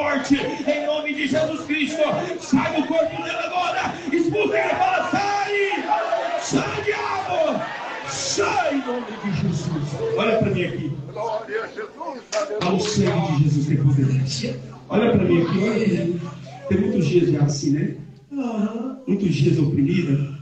morte, em nome de Jesus Cristo. Sai do corpo dela agora, expulsa ele, fala, sai, sai, diabo, sai, em nome de Jesus. Olha para mim aqui. Ao sangue de Jesus tem poder. Olha para mim aqui, olha para mim. Tem muitos dias já assim, né? Muitos dias oprimida.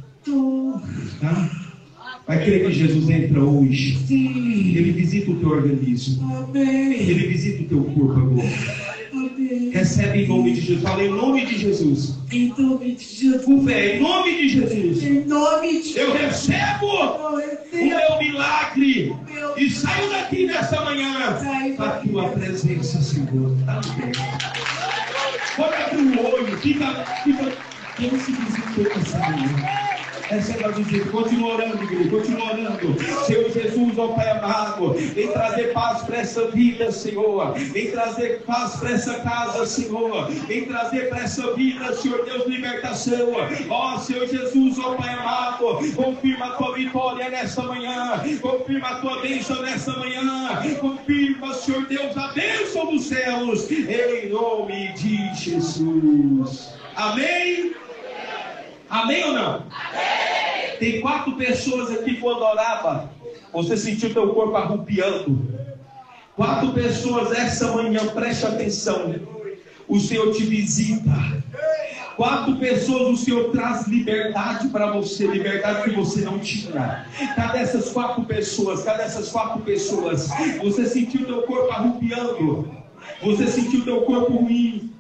Tá? Vai querer que Jesus entra hoje. Sim. Ele visita o teu organismo. Amém. Ele visita o teu corpo agora. Amém. Recebe em nome de Jesus. Fala em nome de Jesus. Em nome de Jesus. Com fé, em nome de Jesus. Em nome de Jesus. Eu recebo o meu milagre. E saio daqui nessa manhã. A tua presença, Senhor. Amém. Pode abrir o olho. Fica. Quem se visitou essa manhã? Receba do jeito, continua orando, igreja, continua orando. Senhor Jesus, ó Pai amado, vem trazer paz para essa vida, Senhor. Vem trazer paz para essa casa, Senhor. Vem trazer para essa vida, Senhor Deus, libertação. Ó Senhor Jesus, ó Pai amado, confirma a tua vitória nessa manhã. Confirma a tua bênção nessa manhã. Confirma, Senhor Deus, a bênção dos céus. Em nome de Jesus. Amém? Amém ou não? Amém. Tem 4 pessoas aqui quando orava, você sentiu teu corpo arrupiando. 4 pessoas essa manhã, preste atenção. O Senhor te visita. 4 pessoas, o Senhor traz liberdade para você, liberdade que você não tinha. Cadê essas 4 pessoas? Cadê essas 4 pessoas? Você sentiu teu corpo arrupiando. Você sentiu teu corpo ruim.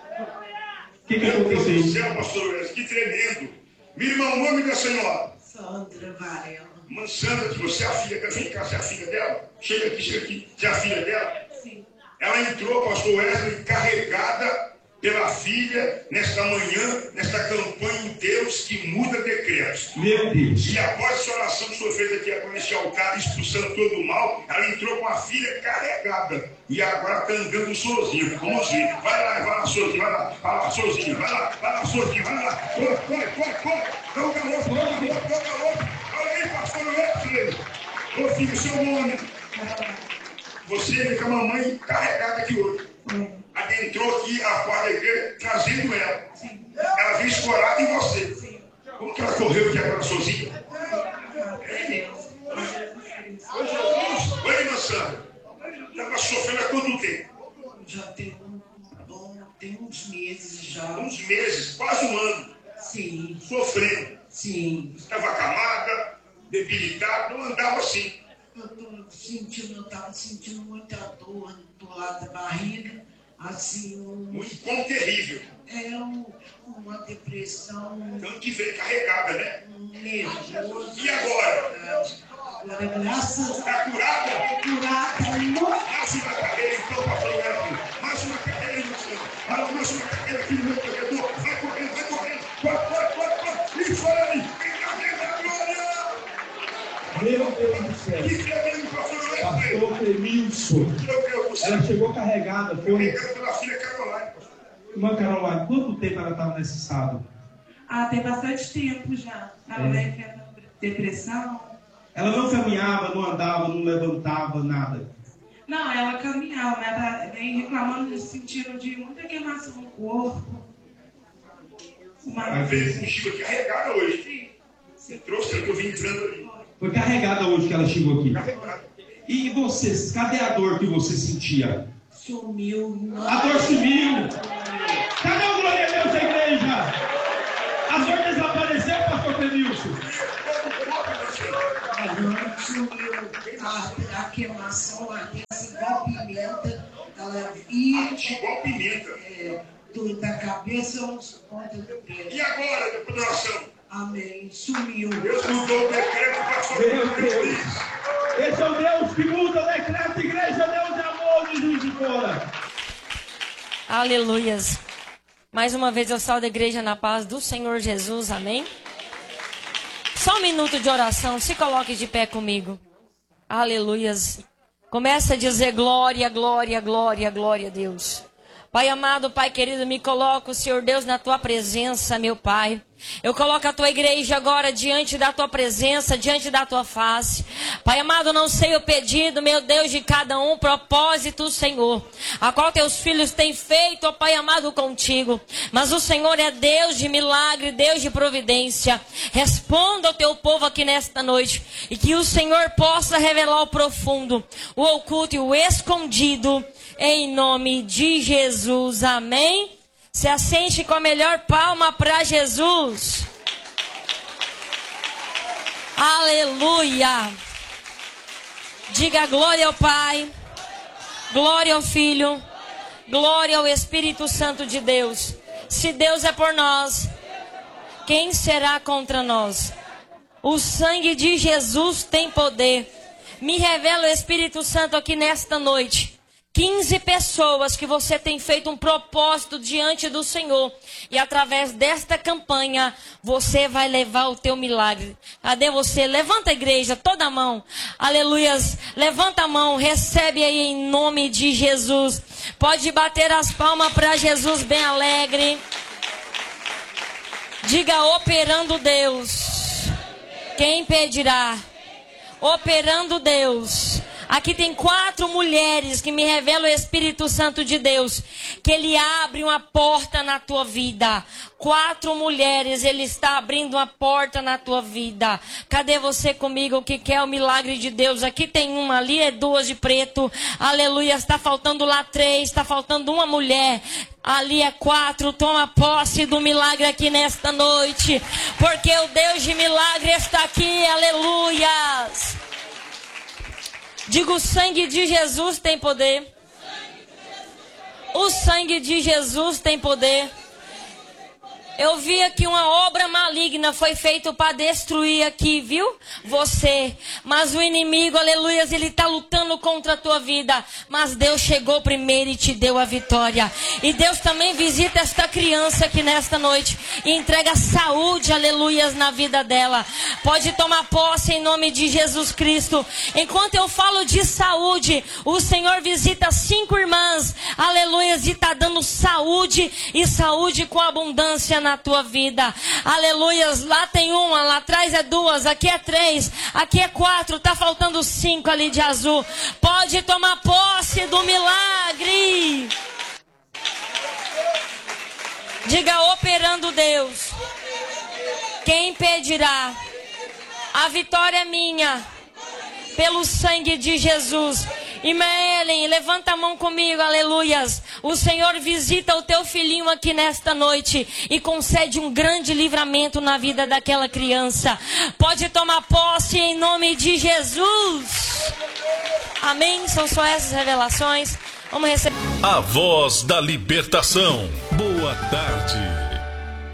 O que aconteceu? Meu Deus do céu, pastor Wes, que tremendo. Minha irmã, o nome da senhora? Sandra Varela. Mãe Sandra, você é a filha, vem cá, você é a filha dela? Chega aqui, você é a filha dela? Sim. Ela entrou, pastor Wesley, carregada pela filha, nesta manhã, nesta campanha em Deus que muda decretos. Meu Deus. E após essa oração que o senhor fez aqui agora nesse altar, expulsando todo o mal, ela entrou com a filha carregada. E agora está andando sozinha. Vamos ver. Vai lá, sozinha, vai lá, sozinha, vai lá, sozinha, vai lá. Corre. Dá o galope. Olha aí, pastor Wesley. Ô filho, seu nome. Você vem com a mamãe carregada aqui hoje. Adentrou aqui a porta da igreja, trazendo ela. Sim. Ela veio escorada em você. Sim. Como que ela correu aqui agora sozinha? Oi, irmã Sandra. Estava sofrendo há quanto tempo? Já tem uns meses já. Uns meses, quase um ano. Sim. Sofrendo. Sim. Estava acamada, debilitada, não andava assim. Eu estava sentindo muita dor do lado da barriga. Assim, muito bom, terrível. Uma depressão. Tanto que veio carregada, né? Nervoso. E agora? Agora, graças a Deus. Está curada? Curada. Mais uma cadeira, então, pastor Wesley. Mais uma cadeira, irmão. Fala, mais uma cadeira aqui no meu corredor. Vai correndo. Corre. Isso aí. Vem glória. Meu Deus do céu. Que tremendo, pastor Wesley. Pastor Clemilson. Ela chegou carregada. Carregada pela filha Caroline. Irmã Caroline, quanto tempo ela estava nesse estado? Tem bastante tempo já. Caroline tendo depressão. Ela não caminhava, não andava, não levantava, nada. Não, ela caminhava, mas ela vem reclamando no sentido de muita queimação no corpo. Ela veio contigo aqui carregada hoje. Sim. Você trouxe ela que eu vim entrando ali. Foi carregada hoje que ela chegou aqui. Carregada. E vocês, cadê a dor que você sentia? Sumiu. A dor sumiu. Cadê o glória a Deus da igreja? A dor desapareceu, pastor Clemilson? A dor sumiu. A queimação aqui, assim, igual pimenta. Ela ia. Igual pimenta. Tudo da cabeça aos pontos do pé. E agora, depois da oração? Amém. Sumiu. Deus mudou o decreto para Meu Deus. Esse é o Deus que muda o decreto, igreja, Deus de amor, de Juiz de Fora. Aleluias. Mais uma vez eu saúdo a igreja na paz do Senhor Jesus, amém? Só um minuto de oração, se coloque de pé comigo. Aleluias. Começa a dizer glória, glória, glória, glória a Deus. Pai amado, Pai querido, me coloco, Senhor Deus, na Tua presença, meu Pai. Eu coloco a tua igreja agora diante da tua presença, diante da tua face. Pai amado, não sei o pedido, meu Deus, de cada um, propósito, Senhor, a qual teus filhos têm feito, ó Pai amado, contigo. Mas o Senhor é Deus de milagre, Deus de providência. Responda ao teu povo aqui nesta noite. E que o Senhor possa revelar o profundo, o oculto e o escondido. Em nome de Jesus. Amém. Se assente com a melhor palma para Jesus. Aleluia. Diga glória ao Pai, glória ao Filho, glória ao Espírito Santo de Deus. Se Deus é por nós, quem será contra nós? O sangue de Jesus tem poder. Me revela o Espírito Santo aqui nesta noite. 15 pessoas que você tem feito um propósito diante do Senhor. E através desta campanha, você vai levar o teu milagre. Cadê você? Levanta a igreja, toda a mão. Aleluias. Levanta a mão, recebe aí em nome de Jesus. Pode bater as palmas para Jesus bem alegre. Diga, operando Deus. Quem impedirá? Operando Deus. Aqui tem 4 mulheres que me revelam o Espírito Santo de Deus. Que Ele abre uma porta na tua vida. 4 mulheres, Ele está abrindo uma porta na tua vida. Cadê você comigo que quer o milagre de Deus? Aqui tem uma, ali é 2 de preto. Aleluia, está faltando lá 3, está faltando uma mulher. Ali é 4, toma posse do milagre aqui nesta noite. Porque o Deus de milagre está aqui, aleluias. Diga, o sangue de Jesus tem poder. O sangue de Jesus tem poder. Eu vi aqui uma obra maligna foi feita para destruir aqui, viu? Você. Mas o inimigo, aleluias, ele está lutando contra a tua vida. Mas Deus chegou primeiro e te deu a vitória. E Deus também visita esta criança aqui nesta noite. E entrega saúde, aleluias, na vida dela. Pode tomar posse em nome de Jesus Cristo. Enquanto eu falo de saúde, o Senhor visita 5 irmãs, aleluias, e está dando saúde e saúde com abundância na tua vida, aleluias. Lá tem uma, lá atrás é 2, aqui é 3, aqui é 4, tá faltando 5 ali de azul. Pode tomar posse do milagre. Diga, operando Deus. Quem impedirá? A vitória é minha, pelo sangue de Jesus. Ellen, levanta a mão comigo, aleluias. O Senhor visita o teu filhinho aqui nesta noite e concede um grande livramento na vida daquela criança. Pode tomar posse em nome de Jesus. Amém? São só essas revelações. Vamos receber. A voz da libertação. Boa tarde.